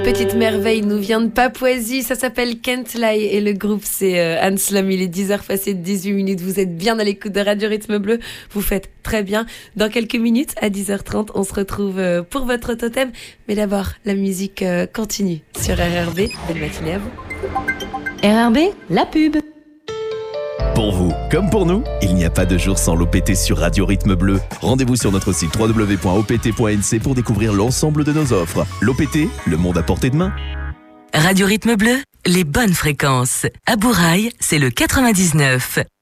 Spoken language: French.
Petite merveille nous vient de Papouasie, ça s'appelle Can't Lie et le groupe c'est Anselm. Il est 10h passé de 18 minutes, vous êtes bien à l'écoute de Radio Rythme Bleu, vous faites très bien. Dans quelques minutes, à 10h30, on se retrouve pour votre totem. Mais d'abord, la musique continue sur RRB. Belle matinée à vous. RRB, la pub. Pour vous, comme pour nous, il n'y a pas de jour sans l'OPT sur Radio Rythme Bleu. Rendez-vous sur notre site www.opt.nc pour découvrir l'ensemble de nos offres. L'OPT, le monde à portée de main. Radio Rythme Bleu, les bonnes fréquences. À Bourail, c'est le 99.